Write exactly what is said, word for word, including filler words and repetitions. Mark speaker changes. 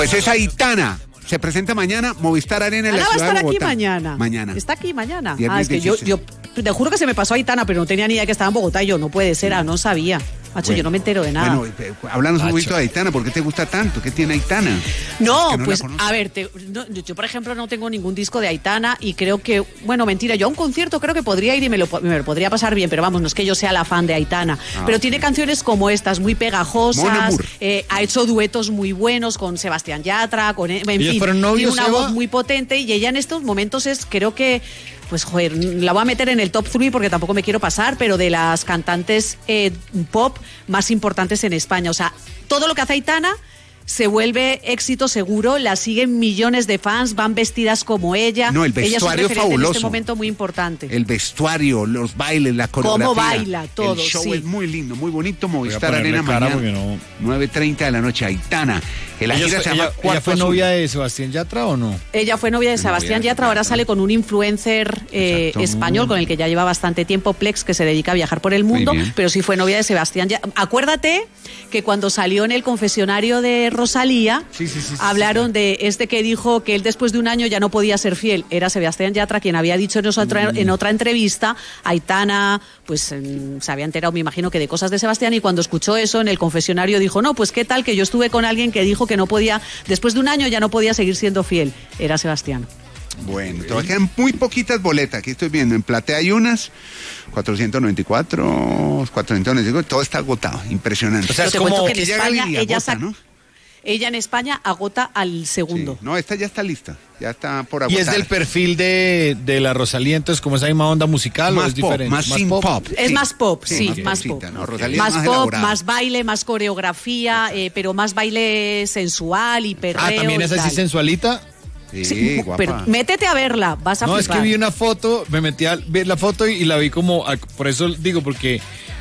Speaker 1: Pues es Aitana. Se presenta mañana Movistar Arena en la ciudad de Bogotá.
Speaker 2: va a estar aquí mañana.
Speaker 1: Mañana.
Speaker 2: Está aquí mañana.
Speaker 1: Viernes
Speaker 2: ah, es que yo,
Speaker 1: dieciséis.
Speaker 2: yo te juro que se me pasó Aitana, pero no tenía ni idea que estaba en Bogotá. Y yo, no puede ser, ah, no sabía. Macho,
Speaker 1: Bueno,
Speaker 2: yo no me entero de nada.
Speaker 1: Bueno, eh, háblanos un poquito de Aitana. ¿Por qué te gusta tanto? ¿Qué tiene Aitana?
Speaker 2: No,
Speaker 1: Es que no
Speaker 2: pues
Speaker 1: la conozco.
Speaker 2: a ver, te- no, yo por ejemplo no tengo ningún disco de Aitana y creo que, bueno, mentira, yo a un concierto creo que podría ir y me lo, po- me lo podría pasar bien, pero vamos, no es que yo sea la fan de Aitana.
Speaker 1: Ah,
Speaker 2: pero
Speaker 1: ok.
Speaker 2: tiene canciones como estas, muy
Speaker 1: Mon
Speaker 2: pegajosas,
Speaker 1: Amour.
Speaker 2: eh, ha hecho duetos muy buenos con Sebastián Yatra, con, en
Speaker 3: ¿Ellos
Speaker 2: fin,
Speaker 3: fueron novios,
Speaker 2: tiene una
Speaker 3: Eva?
Speaker 2: voz muy potente y ella en estos momentos es, creo que, pues joder, la voy a meter en el top tres porque tampoco me quiero pasar, pero de las cantantes eh, pop más importantes en España. O sea, todo lo que hace Aitana se vuelve éxito seguro, la siguen millones de fans, van vestidas como ella.
Speaker 1: No, el
Speaker 2: Ella es un
Speaker 1: vestuario
Speaker 2: referente en
Speaker 1: fabuloso.
Speaker 2: este momento muy importante.
Speaker 1: El vestuario, los bailes, la coreografía.
Speaker 2: baila todo,
Speaker 1: El show
Speaker 2: sí.
Speaker 1: es muy lindo, muy bonito.
Speaker 3: Voy a
Speaker 1: Movistar
Speaker 3: ponerle
Speaker 1: Arena
Speaker 3: cara
Speaker 1: mañana,
Speaker 3: porque no-
Speaker 1: nueve treinta de la noche, Aitana. Que la
Speaker 3: ¿Ella,
Speaker 1: gira
Speaker 3: fue-
Speaker 1: se llama
Speaker 3: ella- ella
Speaker 1: Cuarto
Speaker 3: fue
Speaker 1: Azul.
Speaker 3: novia de Sebastián Yatra o no?
Speaker 2: Ella fue novia de Sebastián
Speaker 1: novia de
Speaker 2: Yatra, ahora
Speaker 1: Yatra.
Speaker 2: sale con un influencer eh,
Speaker 1: Exacto.
Speaker 2: español con el que ya lleva bastante tiempo, Plex, que se dedica a viajar por el mundo,
Speaker 1: bien.
Speaker 2: pero sí fue novia de Sebastián Yatra. Acuérdate que cuando salió en el confesionario de Rosalía,
Speaker 3: Sí, sí, sí, sí,
Speaker 2: hablaron de este que dijo que él después de un año ya no podía ser fiel. Era Sebastián Yatra quien había dicho en otra,
Speaker 3: Mm.
Speaker 2: en otra entrevista, Aitana, pues em, se había enterado, me imagino que de cosas de Sebastián, y cuando escuchó eso en el confesionario dijo, no, pues qué tal que yo estuve con alguien que dijo que no podía, después de un año ya no podía seguir siendo fiel. Era Sebastián.
Speaker 1: Bueno, todavía quedan muy poquitas boletas. Aquí estoy viendo. En Platea hay unas, cuatrocientos noventa y cuatro, cuatrocientos noventa y cinco, todo está agotado. Impresionante.
Speaker 3: O sea,
Speaker 2: Pero
Speaker 3: es
Speaker 2: te
Speaker 3: como
Speaker 2: cuento que en
Speaker 1: que llega
Speaker 2: España
Speaker 1: y
Speaker 2: ella,
Speaker 1: agota,
Speaker 2: sac-
Speaker 1: ¿no?
Speaker 2: ella en España agota al segundo.
Speaker 1: Sí. No, esta ya está lista. Ya está por
Speaker 3: ¿Y
Speaker 1: agotar.
Speaker 3: es del perfil de, de la Rosalía, entonces como esa misma onda musical o
Speaker 1: Más
Speaker 3: es
Speaker 1: pop,
Speaker 3: diferente?
Speaker 1: más sin pop.
Speaker 2: Es
Speaker 1: Sí.
Speaker 2: más pop,
Speaker 1: Sí,
Speaker 2: sí,
Speaker 1: más
Speaker 2: más
Speaker 1: popcita,
Speaker 2: pop.
Speaker 1: ¿no? Rosalía es
Speaker 2: Más
Speaker 1: más
Speaker 2: pop,
Speaker 1: elaborada.
Speaker 2: más baile, más coreografía, eh, pero más baile sensual y perreo.
Speaker 3: Ah, también
Speaker 2: y
Speaker 3: es así
Speaker 2: tal.
Speaker 3: sensualita.
Speaker 1: Sí,
Speaker 2: Sí,
Speaker 1: guapa.
Speaker 2: pero métete a verla, vas a
Speaker 3: No, es
Speaker 2: flipar.
Speaker 3: que vi una foto, me metí a ver la foto y, y la vi como, a- por eso digo, porque